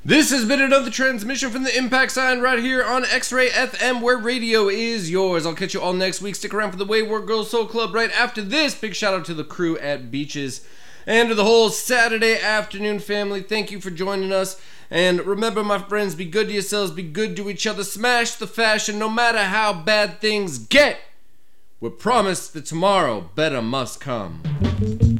This has been another transmission from the Impact Sign right here on X-Ray FM, where radio is yours. I'll catch you all next week. Stick around for the Wayward Girls Soul Club right after this. Big shout out to the crew at Beaches and to the whole Saturday afternoon family. Thank you for joining us. And remember, my friends, be good to yourselves, be good to each other. Smash the fashion no matter how bad things get. We're promised that tomorrow better must come.